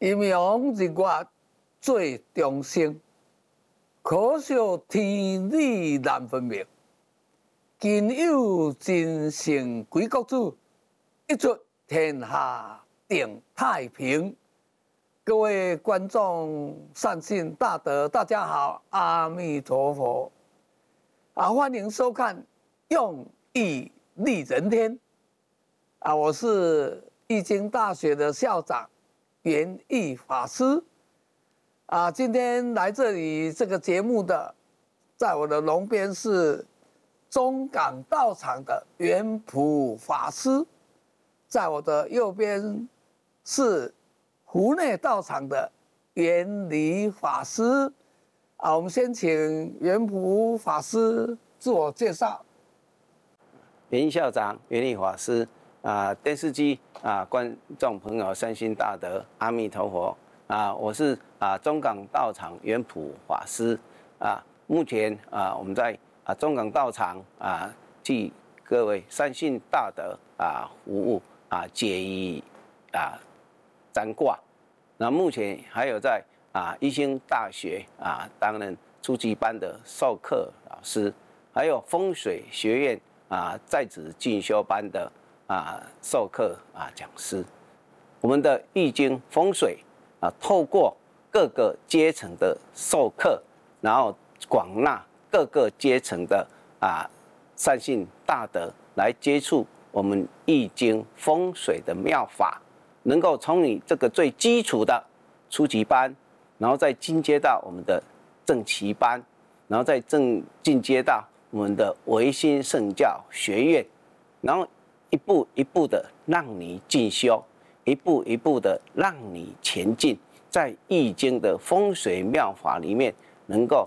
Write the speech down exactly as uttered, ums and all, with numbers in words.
阴阳日月最中生，可惜天理难分明。今有真圣归国主，一出天下定太平。各位观众善信大德，大家好，阿弥陀佛。啊，欢迎收看《用义利人天》。啊，我是易经大学的校长圆义法师。啊，今天来这里这个节目的，在我的龙边是中港道场的圆普法师，在我的右边是湖内道场的圆理法师。啊，我们先请圆普法师自我介绍。 圆义校长、圆理法师啊，电视机啊，观众朋友，善心大德，阿弥陀佛啊！我是啊中港道场圆普法师啊。目前啊，我们在啊中港道场啊，替各位善信大德啊服务啊，解疑啊占卦。那目前还有在啊一兴大学啊担任初级班的授课老师，还有风水学院啊在职进修班的啊授课啊讲师。我们的易经风水啊，透过各个阶层的授课，然后广纳各个阶层的啊善信大德来接触我们易经风水的妙法，能够从你这个最基础的初级班，然后再进阶到我们的正期班，然后再正进阶到我们的维新圣教学院，然后一步一步的让你进修，一步一步的让你前进，在易经的风水妙法里面，能够